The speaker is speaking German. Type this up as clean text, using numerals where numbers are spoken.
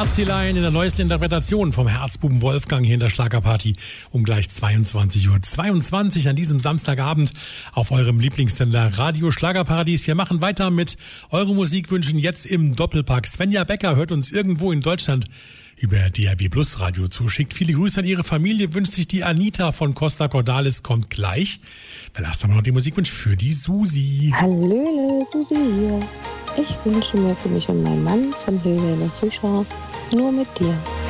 Herzilein in der neuesten Interpretation vom Herzbuben Wolfgang hier in der Schlagerparty um gleich 22:22 Uhr an diesem Samstagabend auf eurem Lieblingssender Radio Schlagerparadies. Wir machen weiter mit euren Musikwünschen jetzt im Doppelpack. Svenja Becker hört uns irgendwo in Deutschland über DRB Plus Radio zuschickt. Viele Grüße an ihre Familie, wünscht sich die Anita von Costa Cordalis, kommt gleich. Dann lasst aber noch den Musikwunsch für die Susi. Hallöle, Susi hier. Ich wünsche mir für mich und meinen Mann von Helene Fischer nur mit dir.